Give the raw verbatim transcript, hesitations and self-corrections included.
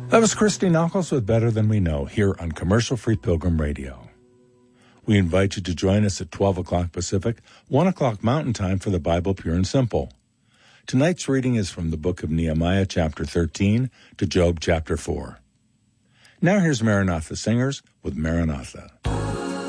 That was Christy Knuckles with Better Than We Know here on Commercial Free Pilgrim Radio. We invite you to join us at twelve o'clock Pacific, one o'clock Mountain Time for the Bible Pure and Simple. Tonight's reading is from the book of Nehemiah, chapter thirteen, to Job, chapter four. Now here's Maranatha Singers with Maranatha.